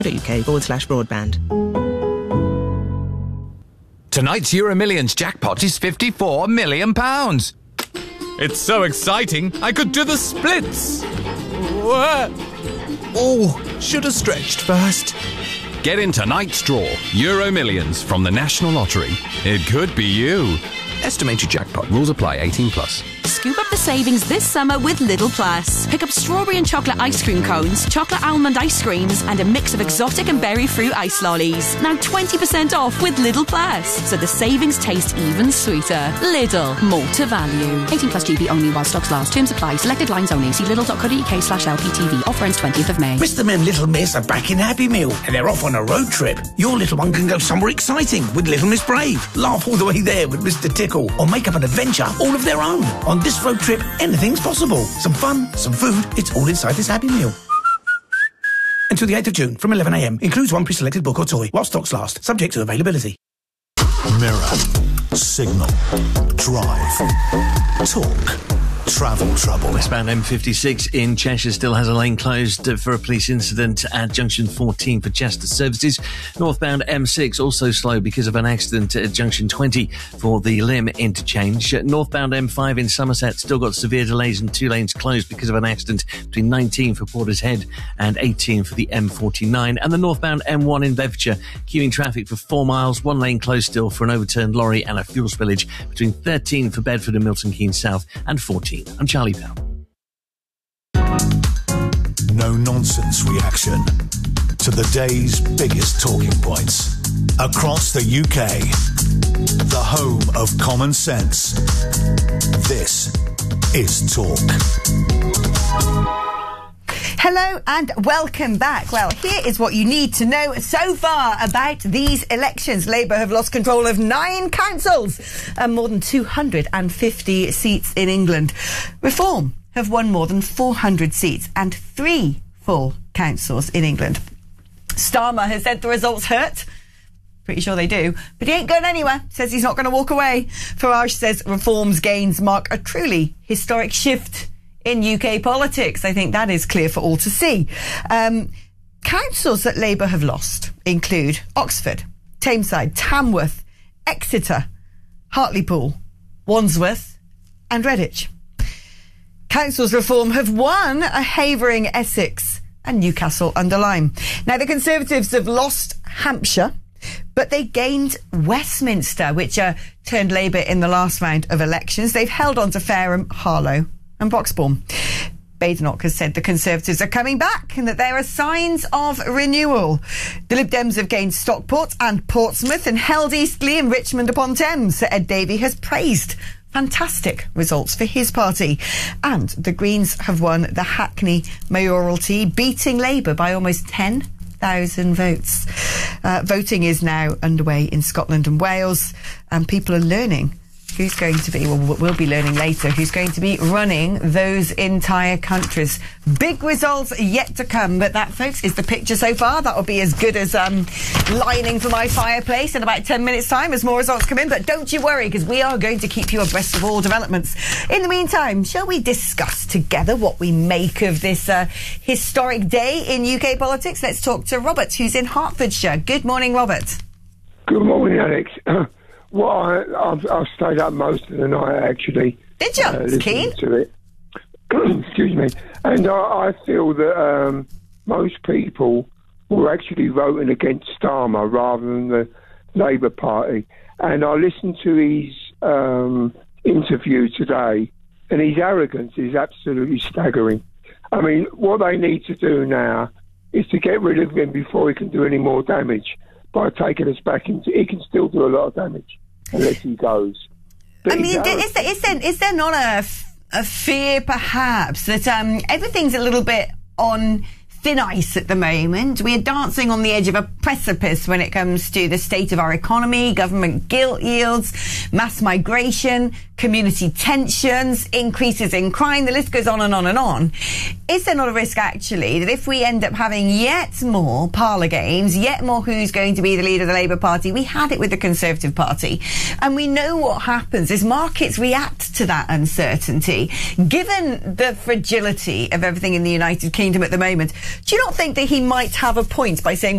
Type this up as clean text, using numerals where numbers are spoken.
UK/broadband. Tonight's Euro Millions jackpot is £54 million. It's so exciting, I could do the splits. Oh, should have stretched first. Get in tonight's draw, Euro Millions from the National Lottery. It could be you. Estimated jackpot. Rules apply. 18+. Scoop up the savings this summer with Lidl Plus. Pick up strawberry and chocolate ice cream cones, chocolate almond ice creams, and a mix of exotic and berry fruit ice lollies. Now 20% off with Lidl Plus, so the savings taste even sweeter. Lidl, more to value. 18+ GB only while stocks last. Terms apply. Selected lines only. See lidl.co.uk/LPTV. Offer ends 20th of May. Mr. and Little Miss are back in Happy Meal and they're off on a road trip. Your little one can go somewhere exciting with Little Miss Brave. Laugh all the way there with Mr. Tickle or make up an adventure all of their own. On this road trip, anything's possible. Some fun, some food, it's all inside this Happy Meal. Until the 8th of June from 11 a.m. Includes one pre-selected book or toy while stocks last, subject to availability. Mirror, signal, drive, talk, travel trouble. Westbound M56 in Cheshire still has a lane closed for a police incident at junction 14 for Chester services. Northbound M6 also slow because of an accident at junction 20 for the Limb interchange. Northbound M5 in Somerset still got severe delays and 2 lanes closed because of an accident between 19 for Portishead and 18 for the M49. And the northbound M1 in Bedfordshire queuing traffic for 4 miles, 1 lane closed still for an overturned lorry and a fuel spillage between 13 for Bedford and Milton Keynes South and 14. I'm Charlie Powell. No nonsense reaction to the day's biggest talking points across the UK. The home of common sense. This is Talk. Hello and welcome back. Well, here is what you need to know so far about these elections. Labour have lost control of 9 councils and more than 250 seats in England. Reform have won more than 400 seats and 3 full councils in England. Starmer has said the results hurt. Pretty sure they do. But he ain't going anywhere. Says he's not going to walk away. Farage says Reform's gains mark a truly historic shift in UK politics. I think that is clear for all to see. Councils that Labour have lost include Oxford, Tameside, Tamworth, Exeter, Hartlepool, Wandsworth and Redditch. Councils Reform have won a Havering, Essex and Newcastle under Lyme. Now, the Conservatives have lost Hampshire, but they gained Westminster, which turned Labour in the last round of elections. They've held on to Fareham, Harlow and Broxbourne. Badenoch has said the Conservatives are coming back and that there are signs of renewal. The Lib Dems have gained Stockport and Portsmouth and held Eastleigh and Richmond upon Thames. Sir Ed Davey has praised fantastic results for his party. And the Greens have won the Hackney mayoralty, beating Labour by almost 10,000 votes. Voting is now underway in Scotland and Wales, and people are learning who's going to be, well, we'll be learning later, who's going to be running those entire countries. Big results yet to come, but that, folks, is the picture so far. That'll be as good as lining for my fireplace in about 10 minutes' time as more results come in. But don't you worry, because we are going to keep you abreast of all developments. In the meantime, shall we discuss together what we make of this historic day in UK politics? Let's talk to Robert, who's in Hertfordshire. Good morning, Robert. Good morning, Alex. Well, I stayed up most of the night, actually. Did you? Keen? To it. Excuse me. And I feel that most people were actually voting against Starmer rather than the Labour Party. And I listened to his interview today, and his arrogance is absolutely staggering. I mean, what they need to do now is to get rid of him before he can do any more damage. By taking us back into, he can still do a lot of damage unless he goes. But I mean, is there not a fear, perhaps, that everything's a little bit on thin ice at the moment? We are dancing on the edge of a precipice when it comes to the state of our economy, government gilt yields, mass migration, community tensions, increases in crime, the list goes on and on and on. Is there not a risk, actually, that if we end up having yet more parlour games, yet more who's going to be the leader of the Labour Party? We had it with the Conservative Party, and we know what happens is markets react to that uncertainty. Given the fragility of everything in the United Kingdom at the moment, do you not think that he might have a point by saying,